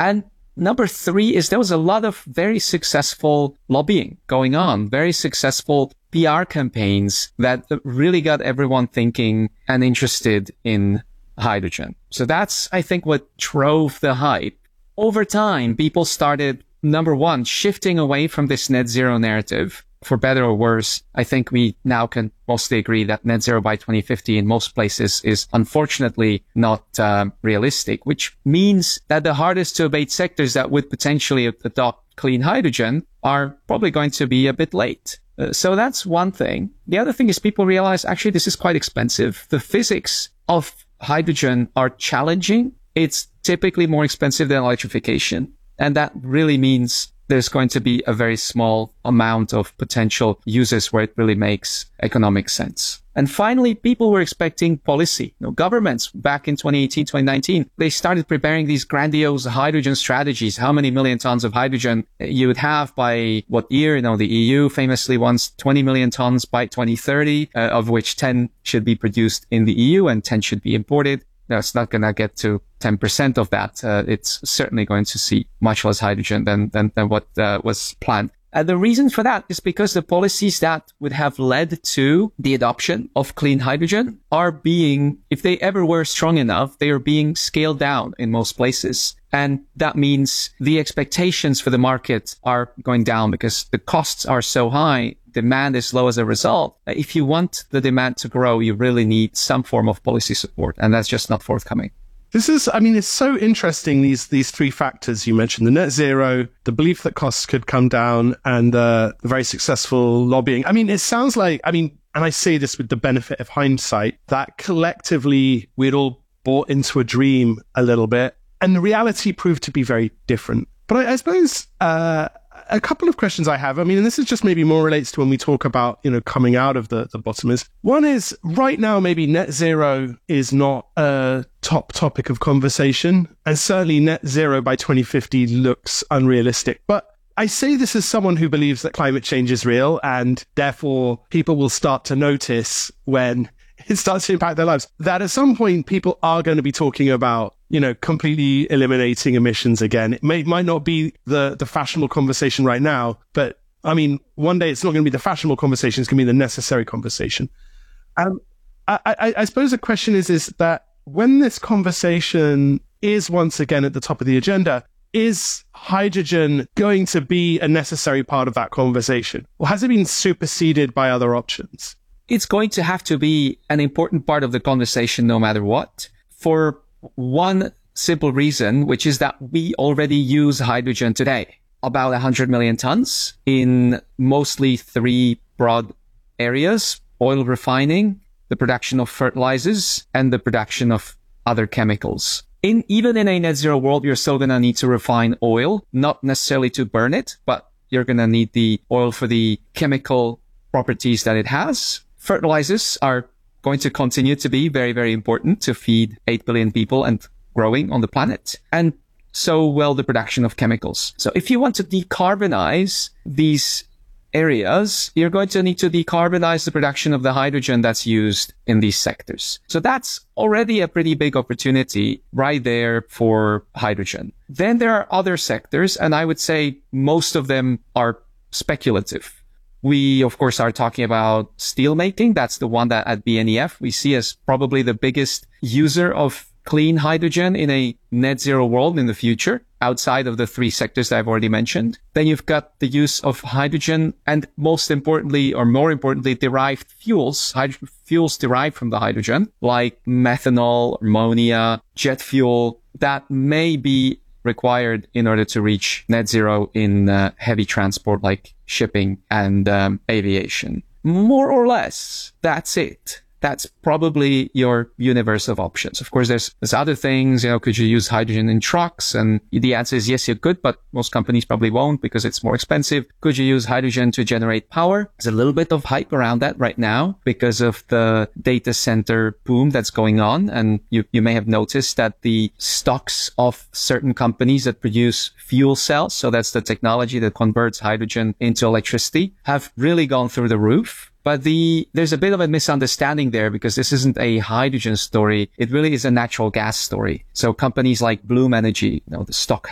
And number three is there was a lot of very successful lobbying going on, very successful PR campaigns that really got everyone thinking and interested in hydrogen. So that's, I think, what drove the hype. Over time, people started, number one, shifting away from this net zero narrative. For better or worse, I think we now can mostly agree that net zero by 2050 in most places is unfortunately not realistic, which means that the hardest to abate sectors that would potentially adopt clean hydrogen are probably going to be a bit late. So that's one thing. The other thing is people realize actually this is quite expensive. The physics of hydrogen are challenging. It's typically more expensive than electrification. And that really means there's going to be a very small amount of potential uses where it really makes economic sense. And finally, people were expecting policy. Governments back in 2018, 2019, they started preparing these grandiose hydrogen strategies. How many million tons of hydrogen you would have by what year? The EU famously wants 20 million tons by 2030, of which 10 should be produced in the EU and 10 should be imported. No, it's not going to get to 10% of that. It's certainly going to see much less hydrogen than what was planned. The reason for that is because the policies that would have led to the adoption of clean hydrogen are being, if they ever were strong enough, they are being scaled down in most places. And that means the expectations for the market are going down because the costs are so high. Demand is low as a result. If you want the demand to grow, you really need some form of policy support. And that's just not forthcoming. It's so interesting, these three factors you mentioned, the net zero, the belief that costs could come down, and the very successful lobbying. It sounds like, and I say this with the benefit of hindsight, that collectively we'd all bought into a dream a little bit, and the reality proved to be very different. But I suppose a couple of questions I have, and this is just maybe more relates to when we talk about, coming out of the bottom, is one is right now, maybe net zero is not a top topic of conversation, and certainly net zero by 2050 looks unrealistic. But I say this as someone who believes that climate change is real, and therefore people will start to notice when it starts to impact their lives, that at some point people are going to be talking about, completely eliminating emissions again. It might not be the fashionable conversation right now, but one day it's not going to be the fashionable conversation, it's going to be the necessary conversation. I suppose the question is that when this conversation is once again at the top of the agenda, is hydrogen going to be a necessary part of that conversation? Or has it been superseded by other options? It's going to have to be an important part of the conversation no matter what, for one simple reason, which is that we already use hydrogen today, about 100 million tons in mostly three broad areas: oil refining, the production of fertilizers, and the production of other chemicals. Even in a net zero world, you're still going to need to refine oil, not necessarily to burn it, but you're going to need the oil for the chemical properties that it has. Fertilizers are going to continue to be very, very important to feed 8 billion people and growing on the planet. And so will the production of chemicals. So if you want to decarbonize these areas, you're going to need to decarbonize the production of the hydrogen that's used in these sectors. So that's already a pretty big opportunity right there for hydrogen. Then there are other sectors, and I would say most of them are speculative. We, of course, are talking about steel making. That's the one that at BNEF we see as probably the biggest user of clean hydrogen in a net zero world in the future, outside of the three sectors that I've already mentioned. Then you've got the use of hydrogen and most importantly, or more importantly, derived fuels, hydrogen fuels derived from the hydrogen, like methanol, ammonia, jet fuel, that may be required in order to reach net zero in heavy transport like shipping and aviation. More or less, that's it. That's probably your universe of options. Of course, there's other things, could you use hydrogen in trucks? And the answer is yes, you could, but most companies probably won't because it's more expensive. Could you use hydrogen to generate power? There's a little bit of hype around that right now because of the data center boom that's going on. And you may have noticed that the stocks of certain companies that produce fuel cells, so that's the technology that converts hydrogen into electricity, have really gone through the roof. But there's a bit of a misunderstanding there because this isn't a hydrogen story. It really is a natural gas story. So companies like Bloom Energy, the stock